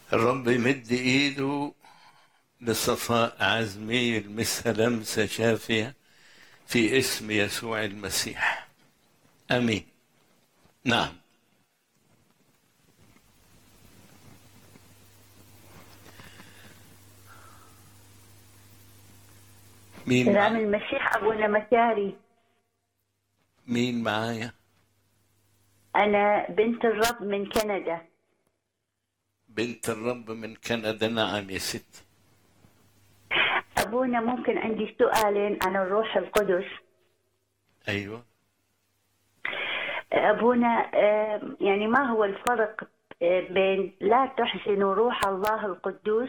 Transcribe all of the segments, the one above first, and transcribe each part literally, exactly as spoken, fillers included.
الرب يمد ايده لصفاء عزمي يلمسها لمسة شافية في اسم يسوع المسيح. امين. نعم. مين سلام معايا؟ المسيح أبونا مكاري. مين معايا؟ أنا بنت الرب من كندا. بنت الرب من كندا. نعم يا ستي. أبونا ممكن عندي سؤالين عن الروح القدس. ايوه. أبونا آه، يعني ما هو الفرق آه، بين لا تحزنوا روح الله القدوس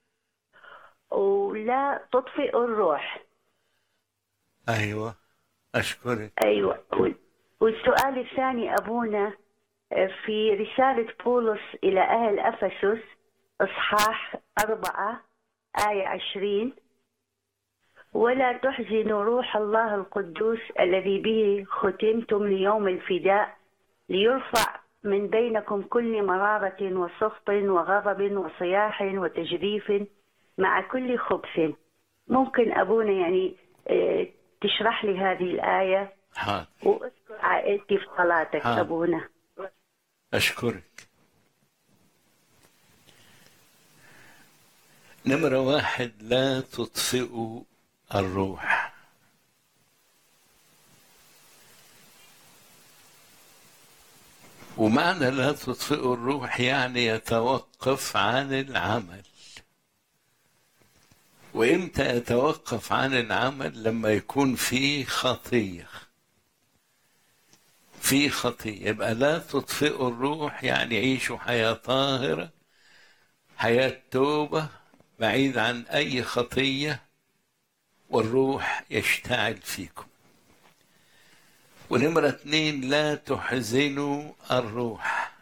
ولا تطفئوا الروح؟ ايوه اشكرك. أيوة. والسؤال الثاني أبونا، آه، في رسالة بولس إلى أهل أفسس إصحاح أربعة آية عشرين: ولا تحزنوا روح الله القدوس الذي به ختمتم ليوم الفداء، ليرفع من بينكم كل مرارة وسخط وغضب وصياح وتجريف مع كل خبث. ممكن أبونا يعني آه، تشرح لي هذه الآية؟ حاضر. وأذكر عائلتي في صلاتك حاضر. أبونا. أشكرك. نمرة واحد: لا تطفئوا الروح. ومعنى لا تطفئوا الروح يعني يتوقف عن العمل. وإمتى يتوقف عن العمل؟ لما يكون في خطية. في خطية يبقى لا تطفئوا الروح، يعني عيشوا حياة طاهرة، حياة توبة، بعيد عن أي خطية، والروح يشتعل فيكم. ونمرة اتنين: لا تحزنوا الروح.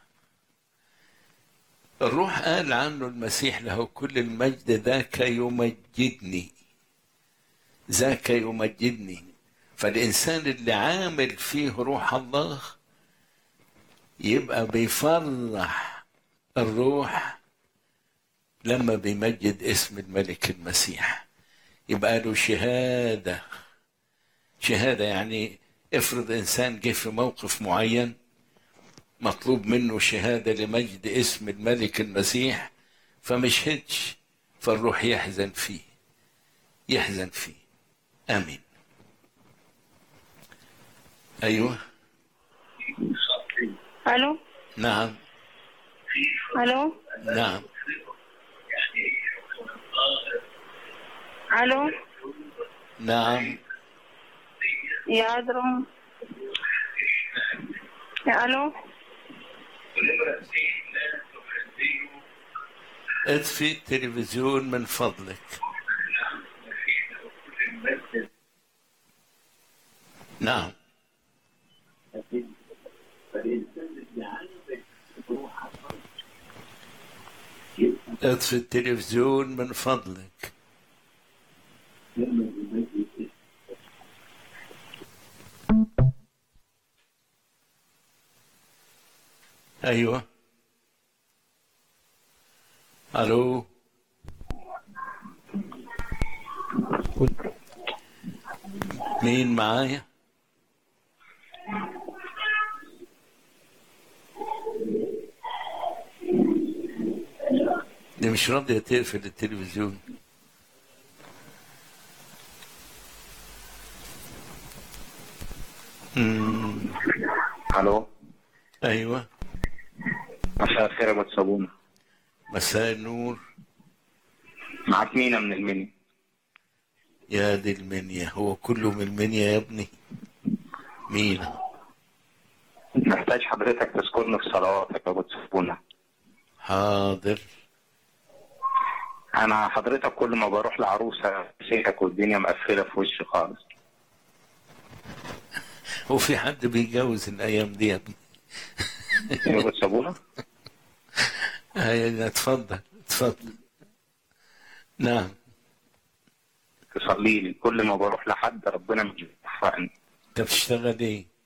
الروح قال عنه المسيح له كل المجد: ذاك يمجدني، ذاك يمجدني. فالإنسان اللي عامل فيه روح الله يبقى بيفرح الروح لما بيمجد اسم الملك المسيح، يبقى له شهادة. شهادة يعني افرض إنسان جه في موقف معين مطلوب منه شهادة لمجد اسم الملك المسيح، فمش هدش، فالروح يحزن فيه، يحزن فيه. آمين. أيوة. الو. نعم. الو. نعم. الو. نعم. يا أدرم. يا الو. اطفي التلفزيون من فضلك. نعم. اطفي التلفزيون من فضلك. ايوه. الو. مين معايا؟ دي مش راضية تقفل التلفزيون. مم. الو. ايوه. مساء الخير يا ابو صابونه. مساء النور. معاك مينا من المنيا. يا دي المنيا، هو كله من المنيا يا ابني. مينا. محتاج حضرتك تذكرني في صلواتك يا ابو صابونه. حاضر. انا حضرتك كل ما بروح لعروسه سيكك والدنيا مقفله في وشي خالص. هو في حد بيتجوز الايام دي يا ابني؟ يا ابو صابونه. هيا اتفضل اتفضل. نعم. تصلي لي كل ما بروح لحد ربنا مش بيوفقني. انت بتشتغل ايه؟